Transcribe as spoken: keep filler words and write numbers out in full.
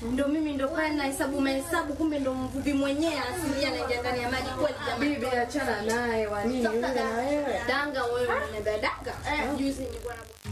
Ndio mimi ndio pale na hesabu mahesabu kumbe ndio mvuvi mwenyewe asilia anaingia ndani ya maji kweli jamani. Bibi achana naye wa nini yule na wewe? Danga wewe na danga. Eh juzi nilikuwa na